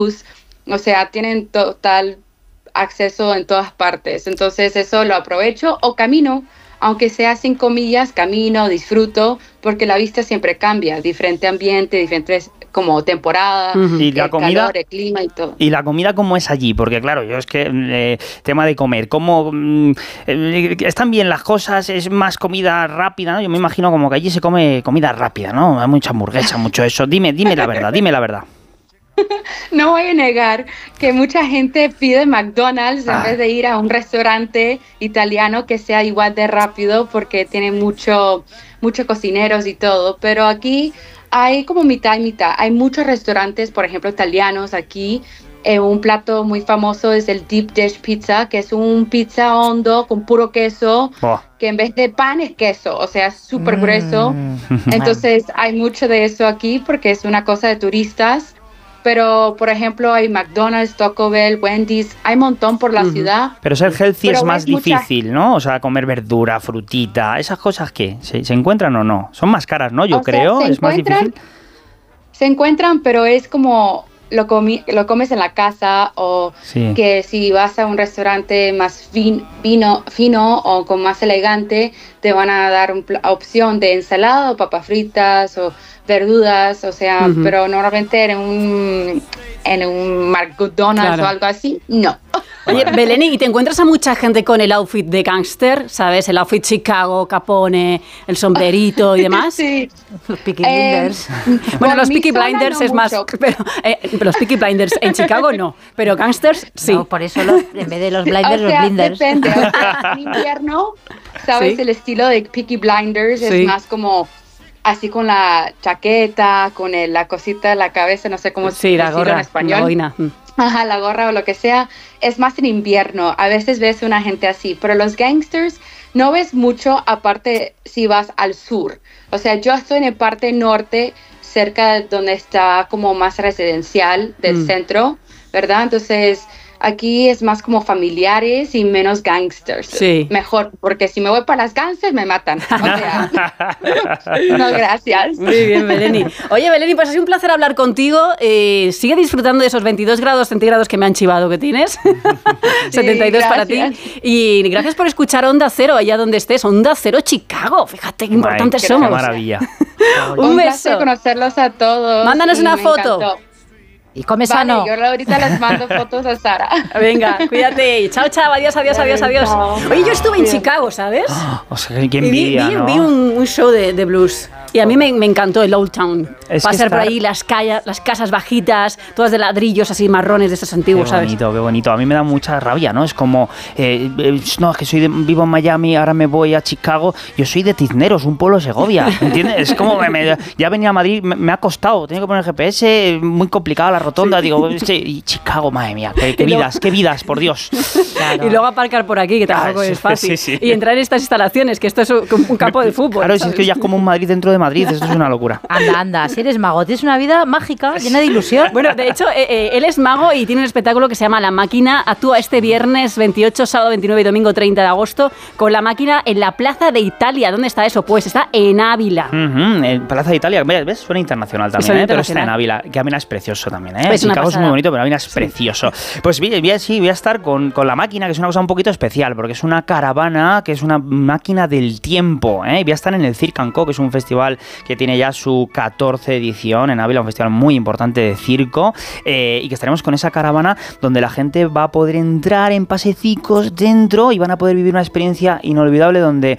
o sea, tienen total acceso en todas partes. Entonces eso lo aprovecho o camino, aunque sea 5 millas, camino, disfruto, porque la vista siempre cambia, diferente ambiente, diferentes como temporada, y la comida, calor, el clima y todo. ¿Y la comida cómo es allí? Porque claro, yo es que tema de comer, ¿cómo están bien las cosas? ¿Es más comida rápida, ¿no? Yo me imagino como que allí se come comida rápida, ¿no? Hay mucha hamburguesa, mucho eso. Dime la verdad, dime la verdad. No voy a negar que mucha gente pide McDonald's en vez de ir a un restaurante italiano que sea igual de rápido porque tiene muchos cocineros y todo, pero aquí hay como mitad y mitad. Hay muchos restaurantes, por ejemplo, italianos aquí. Un plato muy famoso es el Deep Dish Pizza, que es un pizza hondo con puro queso, que en vez de pan es queso, o sea, es súper grueso. Entonces hay mucho de eso aquí porque es una cosa de turistas. Pero, por ejemplo, hay McDonald's, Taco Bell, Wendy's, hay un montón por la ciudad. Pero ser healthy es más difícil, ¿no? O sea, comer verdura, frutita, ¿esas cosas qué? ¿Se encuentran o no? Son más caras, ¿no? Yo creo, es más difícil. Se encuentran, pero es como lo comes en la casa o que si vas a un restaurante más fino o con más elegante, te van a dar una opción de ensalada o papas fritas o verduras, o sea, pero normalmente en un McDonald's o algo así, no. Oye, Belén, ¿y te encuentras a mucha gente con el outfit de gángster? ¿Sabes? El outfit Chicago, Capone, el sombrerito y demás. Sí. Los Peaky Blinders. Bueno, los Peaky Blinders no es más... Pero los Peaky Blinders en Chicago no, pero gángsters sí. No, por eso en vez de los Blinders, o sea, los Blinders. Depende. O sea, en invierno, ¿sabes? El estilo de Peaky Blinders es más como... así con la chaqueta, con la cosita de la cabeza, no sé cómo la gorra, en español. La boina. Ajá, la gorra o lo que sea. Es más en invierno. A veces ves una gente así, pero los gangsters no ves mucho, aparte si vas al sur. O sea, yo estoy en el parte norte, cerca de donde está como más residencial del centro, ¿verdad? Entonces... aquí es más como familiares y menos gangsters. Sí. Mejor, porque si me voy para las gangsters me matan. O sea, no, gracias. Muy bien, Beleni. Oye, Beleni, pues ha sido un placer hablar contigo. Sigue disfrutando de esos 22 grados centígrados que me han chivado que tienes. 72 para ti. Y gracias por escuchar Onda Cero allá donde estés. Onda Cero Chicago. Fíjate qué importantes somos. Qué maravilla. Un beso. Conocerlos a todos. Mándanos una foto. Encantó. Y come sano. Yo ahorita les mando fotos a Sara. Venga, cuídate. Chao, chao. Adiós. Oye, yo estuve en Chicago, ¿sabes? O sea, qué envidia, vi, ¿no? vi un show de blues. Y a mí me encantó el Old Town. Pasar por ahí las casas bajitas, todas de ladrillos así marrones de esos antiguos, ¿sabes? Qué bonito. A mí me da mucha rabia, ¿no? Es como, no, es que vivo en Miami, ahora me voy a Chicago. Yo soy de Tizneros, un pueblo de Segovia, ¿entiendes? Es como, ya venía a Madrid, me ha costado, tengo que poner GPS, muy complicada la rotonda. Sí. Digo, y Chicago, madre mía, qué vidas, por Dios. Claro. Y luego aparcar por aquí, que tampoco es fácil. Sí. Y entrar en estas instalaciones, que esto es un campo de fútbol. Claro, es que ya es como un Madrid dentro de Madrid, esto es una locura. Anda, si eres mago, tienes una vida mágica, llena de ilusión. Bueno, de hecho, él es mago y tiene un espectáculo que se llama La Máquina. Actúa este viernes 28, sábado 29 y domingo 30 de agosto con La Máquina en la Plaza de Italia. ¿Dónde está eso? Pues está en Ávila. En Plaza de Italia, ¿ves? Suena internacional también, pero está en Ávila, que Ávila es precioso también, ¿eh? Chicago es muy bonito, pero Ávila es precioso. Pues voy a estar con La Máquina, que es una cosa un poquito especial, porque es una caravana, que es una máquina del tiempo, ¿eh? Voy a estar en el Circ & Co, que es un festival que tiene ya su 14 edición en Ávila, un festival muy importante de circo, y que estaremos con esa caravana donde la gente va a poder entrar en pasecicos dentro y van a poder vivir una experiencia inolvidable donde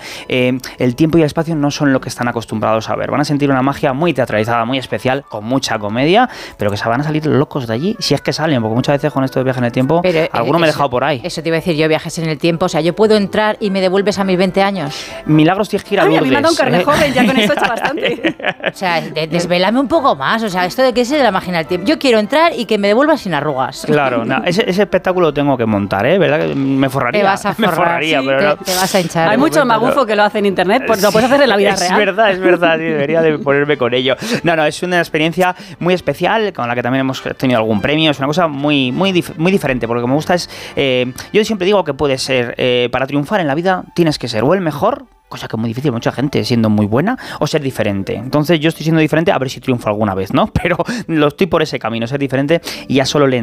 el tiempo y el espacio no son lo que están acostumbrados a ver. Van a sentir una magia muy teatralizada, muy especial, con mucha comedia, pero que se van a salir locos de allí, si es que salen, porque muchas veces con esto de viaje en el tiempo, alguno me he dejado por ahí. Eso te iba a decir yo, viajes en el tiempo, o sea, yo puedo entrar y me devuelves a mis 20 años. Milagros tienes que ir a Lourdes. A mí me ha dado un carnet joven, ya con esto he hecho bastante. O sea, desvélame un poco más, o sea, esto de qué es de la máquina del tiempo. Yo quiero entrar y que me devuelvas sin arrugas. Claro, ese espectáculo lo tengo que montar, ¿eh? ¿Verdad? Que me forraría. Te vas a forrar, me forraría, sí, pero te vas a hinchar. Hay mucho magufo que lo hace en internet, pues lo puedes hacer en la vida real. Es verdad, sí, debería de ponerme con ello. No, es una experiencia muy especial, con la que también hemos tenido algún premio. Es una cosa muy diferente, porque lo que me gusta es... yo siempre digo que puede ser, para triunfar en la vida tienes que ser o el mejor, cosa que es muy difícil, mucha gente siendo muy buena, o ser diferente. Entonces yo estoy siendo diferente, a ver si triunfo alguna vez, ¿no? Pero lo estoy por ese camino, ser diferente, y ya solo le